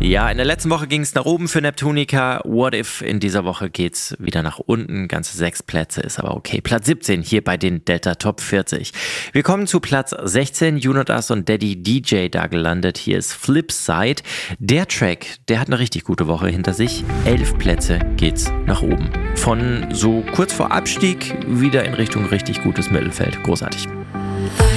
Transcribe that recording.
Ja, in der letzten Woche ging es nach oben für Neptunica. What If? In dieser Woche geht's wieder nach unten. Ganze 6 Plätze, ist aber okay. Platz 17 hier bei den Delta Top 40. Wir kommen zu Platz 16. Jonas und Daddy DJ da gelandet. Hier ist Flipside. Der Track, der hat eine richtig gute Woche hinter sich. 11 Plätze geht's nach oben. Von so kurz vor Abstieg wieder in Richtung richtig gutes Mittelfeld. Großartig.